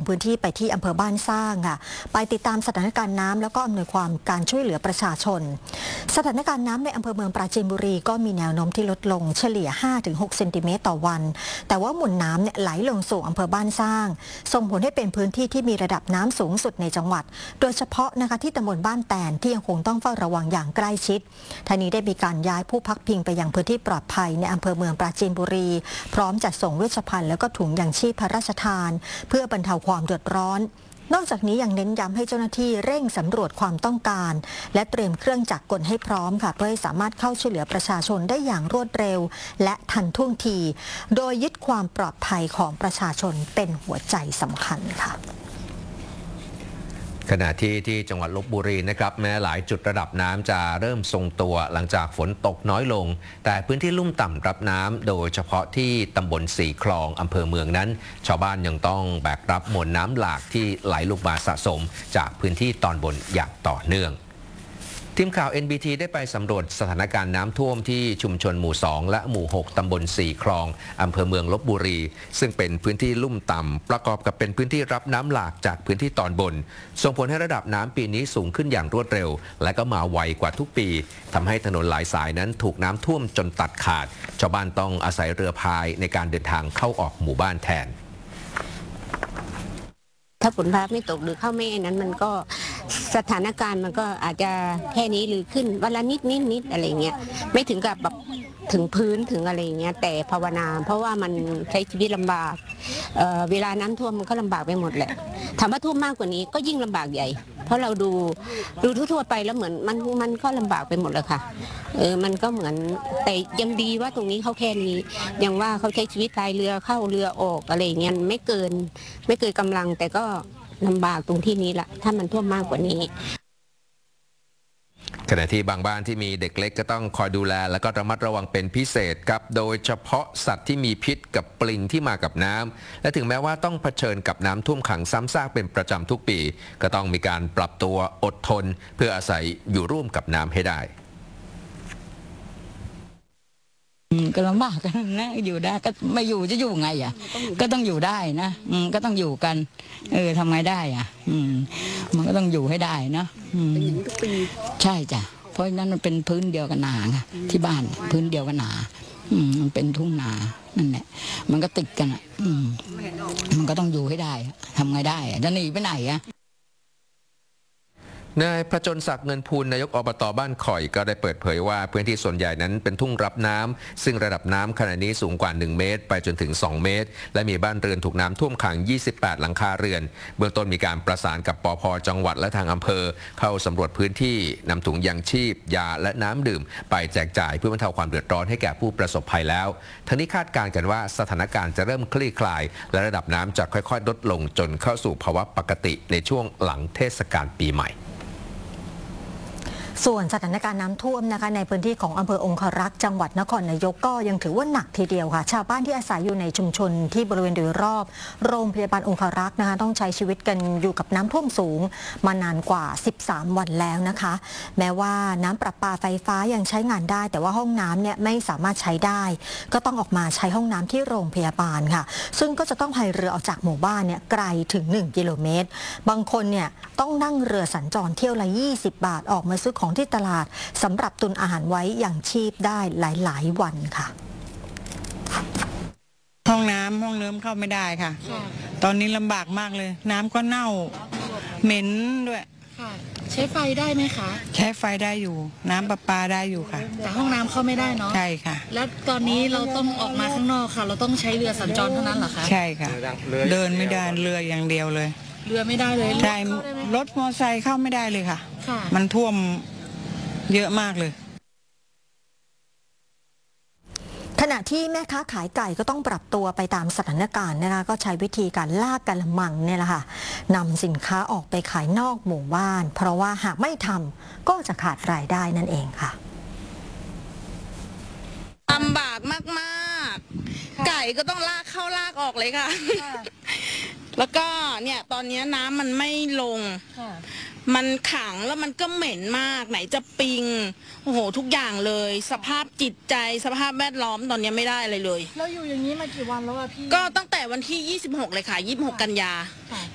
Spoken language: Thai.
พื้นที่ไปที่อำเภอบ้านสร้างค่ะไปติดตามสถานการณ์น้ำแล้วก็อำนวยความการช่วยเหลือประชาชนสถานการณ์น้ำในอำเภอเมืองปราจีนบุรีก็มีแนวโน้มที่ลดลงเฉลี่ย 5-6 เซนติเมตรต่อวันแต่ว่าหมุนน้ำเนี่ยไหลลงสู่อำเภอบ้านสร้างส่งผลให้เป็นพื้นที่ที่มีระดับน้ำสูงสุดในจังหวัดโดยเฉพาะนะคะที่ตำบลบ้านแตนที่ยังคงต้องเฝ้าระวังอย่างใกล้ชิดทางนี้ได้มีการย้ายผู้พักพิงไปยังพื้นที่ปลอดภัยในอำเภอเมืองปราจีนบุรีพร้อมจัดส่งเวชภัณฑ์แล้วก็ถุงยางชีพพระราชทานเพื่อบรรเทาความเดือดร้อนนอกจากนี้ยังเน้นย้ำให้เจ้าหน้าที่เร่งสำรวจความต้องการและเตรียมเครื่องจักรกลให้พร้อมค่ะเพื่อให้สามารถเข้าช่วยเหลือประชาชนได้อย่างรวดเร็วและทันท่วงทีโดยยึดความปลอดภัยของประชาชนเป็นหัวใจสำคัญค่ะขณะที่จังหวัดลพบุรีนะครับแม้หลายจุดระดับน้ำจะเริ่มทรงตัวหลังจากฝนตกน้อยลงแต่พื้นที่ลุ่มต่ำรับน้ำโดยเฉพาะที่ตำบลสีคลองอำเภอเมืองนั้นชาวบ้านยังต้องแบกรับมวลน้ำหลากที่ไหลลงมาสะสมจากพื้นที่ตอนบนอย่างต่อเนื่องทีมข่าว NBT ได้ไปสำรวจสถานการณ์น้ำท่วมที่ชุมชนหมู่ 2 และหมู่ 6 ตำบลสีคลองอำเภอเมืองลพบุรีซึ่งเป็นพื้นที่ลุ่มต่ำประกอบกับเป็นพื้นที่รับน้ำหลากจากพื้นที่ตอนบนส่งผลให้ระดับน้ำปีนี้สูงขึ้นอย่างรวดเร็วและก็มาไวกว่าทุกปีทำให้ถนนหลายสายนั้นถูกน้ำท่วมจนตัดขาดชาวบ้านต้องอาศัยเรือพายในการเดินทางเข้าออกหมู่บ้านแทนถ้าฝนฟ้าไม่ตกหรือเข้าไม่นั้นมันก็สถานการณ์มันก็อาจจะแค่นี้หรือขึ้นวันละนิดอะไรเงี้ยไม่ถึงกับแบบถึงพื้นถึงอะไรเงี้ยแต่ภาวนาเพราะว่ามันใช้ชีวิตลำบากเวลาน้ำท่วมมันก็ลำบากไปหมดแหละถามว่าท่วมมากกว่านี้ก็ยิ่งลำบากใหญ่เพราะเราดูทั่วไปแล้วเหมือนมันก็ลำบากไปหมดเลยค่ะมันก็เหมือนแต่ยังดีว่าตรงนี้เขาแค่นี้ยังว่าเขาใช้ชีวิตพายเรือเข้าเรือออกอะไรเงี้ยไม่เกินกำลังแต่ก็ลำบากตรงที่นี้ละถ้ามันท่วมมากกว่านี้ขณะที่บางบ้านที่มีเด็กเล็กก็ต้องคอยดูแลและก็ระมัดระวังเป็นพิเศษครับโดยเฉพาะสัตว์ที่มีพิษกับปลิงที่มากับน้ำและถึงแม้ว่าต้องเผชิญกับน้ำท่วมขังซ้ำซากเป็นประจำทุกปีก็ต้องมีการปรับตัวอดทนเพื่ออาศัยอยู่ร่วมกับน้ำให้ได้ก็ลำบากกันนะอยู่ได้ก็ไม่อยู่จะอยู่ไงอ่ะก็ต้องอยู่ได้นะก็ต้องอยู่กันทำไงได้อ่ะมันก็ต้องอยู่ให้ได้นะทุกปีใช่จ้ะเพราะนั้นมันเป็นพื้นเดียวกันนาไงที่บ้านพื้นเดียวกันนามันเป็นทุ่งนานั่นแหละมันก็ติดกันอ่ะมันก็ต้องอยู่ให้ได้ทำไงได้จะหนีไปไหนอ่ะนายประจนศักดิ์เงินพูนนายกอบต.บ้านข่อยก็ได้เปิดเผยว่าพื้นที่ส่วนใหญ่นั้นเป็นทุ่งรับน้ำซึ่งระดับน้ำขณะนี้สูงกว่า1 เมตรไปจนถึง2 เมตรและมีบ้านเรือนถูกน้ำท่วมขัง28 หลังคาเรือนเบื้องต้นมีการประสานกับปภ.จังหวัดและทางอำเภอเข้าสำรวจพื้นที่นำถุงยางชีพยาและน้ำดื่มไปแจกจ่ายเพื่อบรรเทาความเดือดร้อนให้แก่ผู้ประสบภัยแล้วทั้งนี้คาดการณ์กันว่าสถานการณ์จะเริ่มคลี่คลายและระดับน้ำจะค่อยๆลดลงจนเข้าสู่ภาวะปกติในช่วงหลังเทศกาลปีใหม่ส่วนสถานการณ์น้ำท่วมนะคะในพื้นที่ของอำเภอองครักษ์จังหวัดนครนายกก็ยังถือว่าหนักทีเดียวค่ะชาวบ้านที่อาศัยอยู่ในชุมชนที่บริเวณโดยรอบโรงพยาบาลองครักษ์นะคะต้องใช้ชีวิตกันอยู่กับน้ำท่วมสูงมานานกว่า13 วันแล้วนะคะแม้ว่าน้ำประปาไฟฟ้ายังใช้งานได้แต่ว่าห้องน้ำเนี่ยไม่สามารถใช้ได้ก็ต้องออกมาใช้ห้องน้ำที่โรงพยาบาลค่ะซึ่งก็จะต้องพายเรือออกจากหมู่บ้านเนี่ยไกลถึง1 กิโลเมตรบางคนเนี่ยต้องนั่งเรือสัญจรเที่ยวละ20 บาทออกมาซื้อของที่ตลาดสำหรับตุนอาหารไว้อย่างชีพได้หลายวันค่ะห้องน้ำเข้าไม่ได้ค่ะตอนนี้ลำบากมากเลยน้ำก็เน่าเหม็นด้วยใช้ไฟได้ไหมคะใช้ไฟได้อยู่น้ำประปาได้อยู่ค่ะแต่ห้องน้ำเข้าไม่ได้เนาะใช่ค่ะแล้วตอนนี้เราต้องออกมาข้างนอกค่ะเราต้องใช้เรือสัญจรเท่านั้นเหรอคะใช่ค่ะเดินไม่ได้เรืออย่างเดียวเลยเรือไม่ได้เลยใช่รถมอเตอร์ไซค์เข้าไม่ได้เลยค่ะมันท่วมเยอะมากเลยขณะที่แม่ค้าขายไก่ก็ต้องปรับตัวไปตามสถานการณ์นะคะก็ใช้วิธีการลากกระมังเนี่ยแหละค่ะนำสินค้าออกไปขายนอกหมู่บ้านเพราะว่าหากไม่ทำก็จะขาดรายได้นั่นเองค่ะลำบากมากๆไก่ก็ต้องลากเข้าลากออกเลยค่ะแล้วก็เนี่ยตอนนี้น้ำมันไม่ลงมันขังแล้วมันก็เหม็นมากไหนจะปิงโอ้โหทุกอย่างเลยสภาพจิตใจสภาพแวดล้อมตอนนี้ไม่ได้อะไรเลยเราอยู่อย่างนี้มากี่วันแล้วอะพี่ก็ตั้งแต่วันที่26เลยค่ะ26 กันยา